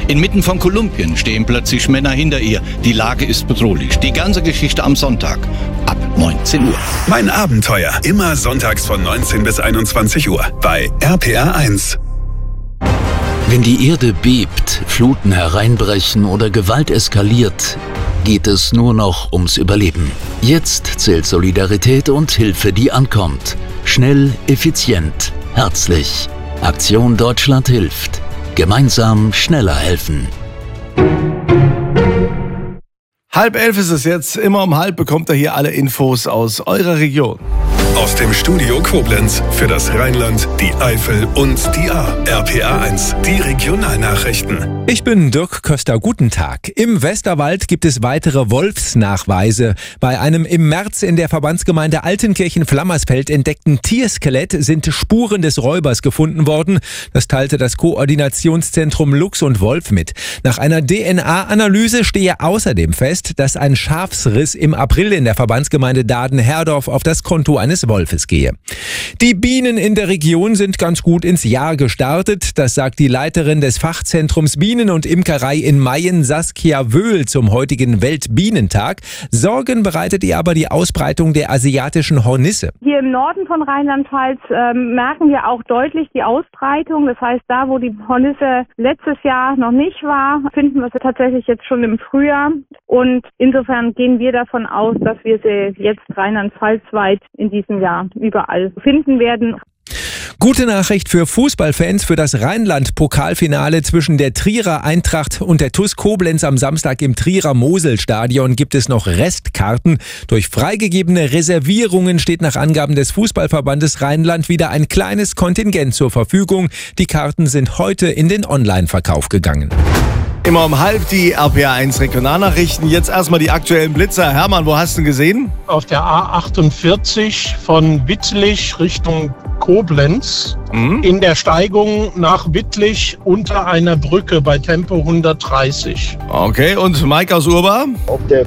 Inmitten von Kolumbien stehen plötzlich Männer hinter ihr. Die Lage ist bedrohlich. Die ganze Geschichte am Sonntag ab 19 Uhr. Mein Abenteuer. Immer sonntags von 19 bis 21 Uhr bei RPR 1. Wenn die Erde bebt, Fluten hereinbrechen oder Gewalt eskaliert, geht es nur noch ums Überleben. Jetzt zählt Solidarität und Hilfe, die ankommt. Schnell, effizient, herzlich. Aktion Deutschland hilft. Gemeinsam schneller helfen. 10:30 ist es jetzt. Immer um 10:30 bekommt ihr hier alle Infos aus eurer Region. Aus dem Studio Koblenz für das Rheinland, die Eifel und die Ahr. RPR 1, die Regionalnachrichten. Ich bin Dirk Köster, guten Tag. Im Westerwald gibt es weitere Wolfsnachweise. Bei einem im März in der Verbandsgemeinde Altenkirchen-Flammersfeld entdeckten Tierskelett sind Spuren des Räubers gefunden worden. Das teilte das Koordinationszentrum Luchs und Wolf mit. Nach einer DNA-Analyse stehe außerdem fest, dass ein Schafsriss im April in der Verbandsgemeinde Daden-Herdorf auf das Konto eines Wolfes gehe. Die Bienen in der Region sind ganz gut ins Jahr gestartet. Das sagt die Leiterin des Fachzentrums Bienen und Imkerei in Mayen, Saskia Wöhl, zum heutigen Weltbienentag. Sorgen bereitet ihr aber die Ausbreitung der asiatischen Hornisse. Hier im Norden von Rheinland-Pfalz merken wir auch deutlich die Ausbreitung. Das heißt, da wo die Hornisse letztes Jahr noch nicht war, finden wir sie tatsächlich jetzt schon im Frühjahr. Und insofern gehen wir davon aus, dass wir sie jetzt Rheinland-Pfalz-weit in diesem Jahr überall finden werden. Gute Nachricht für Fußballfans. Für das Rheinland-Pokalfinale zwischen der Trierer Eintracht und der TuS Koblenz am Samstag im Trierer Mosel-Stadion gibt es noch Restkarten. Durch freigegebene Reservierungen steht nach Angaben des Fußballverbandes Rheinland wieder ein kleines Kontingent zur Verfügung. Die Karten sind heute in den Online-Verkauf gegangen. Immer um 10:30 die RPR 1 Regionalnachrichten. Jetzt erstmal die aktuellen Blitzer. Hermann, wo hast du ihn gesehen? Auf der A48 von Wittlich Richtung Koblenz. In der Steigung nach Wittlich unter einer Brücke bei Tempo 130. Okay, und Mike aus Urba? Auf der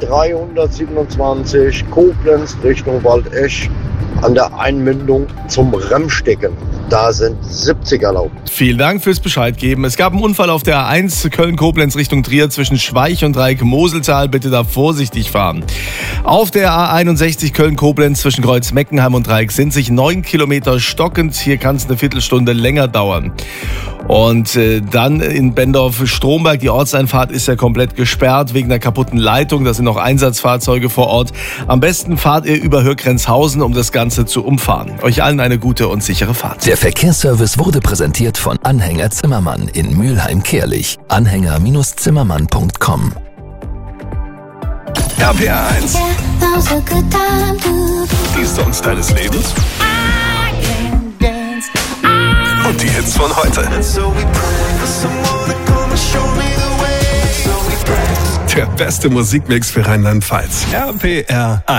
B327 Koblenz Richtung Waldesch an der Einmündung zum Remstecken. Da sind 70 erlaubt. Vielen Dank fürs Bescheid geben. Es gab einen Unfall auf der A1 Köln-Koblenz Richtung Trier zwischen Schweich und Dreieck-Moseltal. Bitte da vorsichtig fahren. Auf der A61 Köln-Koblenz zwischen Kreuz-Meckenheim und Dreieck-Sinzig 9 Kilometer stockend. Hier kann es eine Viertelstunde länger dauern. Und dann in Bendorf-Stromberg, die Ortseinfahrt ist ja komplett gesperrt wegen der kaputten Leitung. Da sind noch Einsatzfahrzeuge vor Ort. Am besten fahrt ihr über Hürgrenzhausen, um das Ganze zu umfahren. Euch allen eine gute und sichere Fahrt. Der Verkehrsservice wurde präsentiert von Anhänger Zimmermann in Mülheim-Kehlich. Anhänger-Zimmermann.com. RPR 1. Die Songs deines Lebens. Und die Hits von heute. Der beste Musikmix für Rheinland-Pfalz. RPR 1.